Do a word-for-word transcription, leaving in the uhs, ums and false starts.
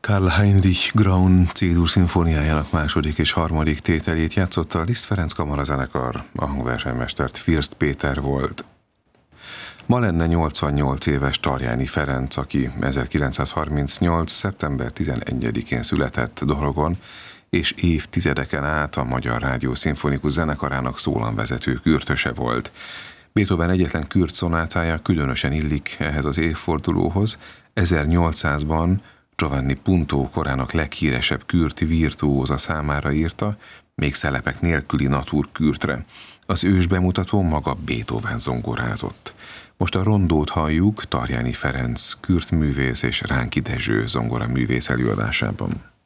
Karl Heinrich Graun C-dur szimfóniájának második és harmadik tételét játszotta a Liszt Ferenc Kamarazenekar, a hangversenymestert First Péter volt. Ma lenne nyolcvannyolc éves Tarjány Ferenc, aki ezerkilencszázharmincnyolc. szeptember tizenegyedikén született Dorogon, és évtizedeken át a Magyar Rádió Szimfonikus Zenekarának szólamvezető kürtöse volt. Beethoven egyetlen kürt szonátája különösen illik ehhez az évfordulóhoz. ezernyolcszázban Giovanni Punto korának leghíresebb kürti virtuóza számára írta, még szelepek nélküli natúrkürtre. Az ős bemutató maga Beethoven zongorázott. Most a rondót halljuk Tarjány Ferenc kürtművész és Ránki Dezső zongoraművész előadásában.